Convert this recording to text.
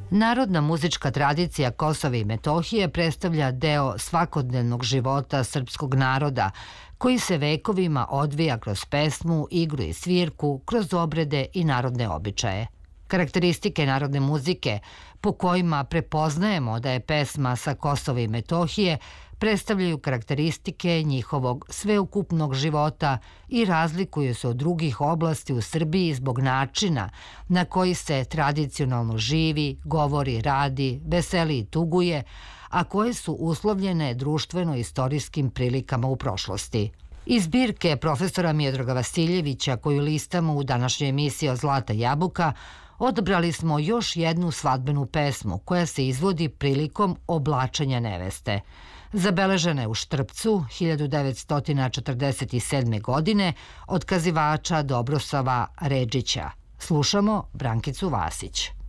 Narodna muzička tradicija Kosova i Metohije predstavlja deo svakodnevnog života srpskog naroda, koji se vekovima odvija kroz pesmu, igru i svirku, kroz obrede i narodne običaje. Karakteristike narodne muzike, po kojima prepoznajemo da je pesma sa Kosova i Metohije, predstavljaju karakteristike njihovog sveukupnog života i razlikuju se od drugih oblasti u Srbiji zbog načina na koji se tradicionalno živi, govori, radi, veseli i tuguje, a koje su uslovljene društveno-istorijskim prilikama u prošlosti. Iz zbirke profesora Miodraga Vasiljevića, koju listamo u današnjoj emisiji o Zlata jabuka, odabrali smo još jednu svadbenu pesmu koja se izvodi prilikom oblačenja neveste. Zabeležena je u Štrpcu 1947. godine od kazivača Dobrosava Redžića. Slušamo Brankicu Vasić.